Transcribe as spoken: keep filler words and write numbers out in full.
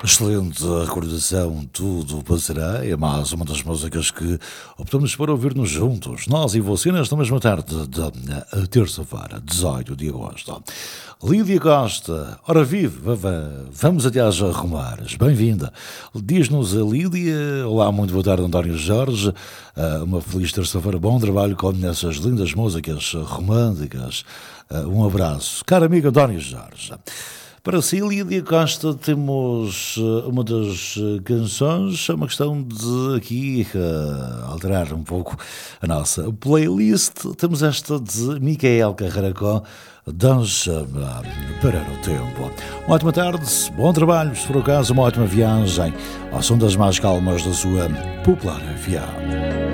Excelente recordação, tudo passará. É mais uma das músicas que optamos para ouvirmos juntos, nós e você, nesta mesma tarde da terça-feira, dezoito de agosto. Lídia Costa, ora viva, vamos até às Romares, bem-vinda. Diz-nos a Lídia, olá, muito boa tarde, António Jorge, uma feliz terça-feira, bom trabalho com essas lindas músicas românticas. Um abraço, caro amigo António Jorge. Para si, Lídia Costa, temos uma das canções, é uma questão de aqui uh, alterar um pouco a nossa playlist. Temos esta de Micael Carracó, Dança para o Tempo. Uma ótima tarde, bom trabalho, se for o caso, uma ótima viagem ao som das mais calmas da sua popular F M.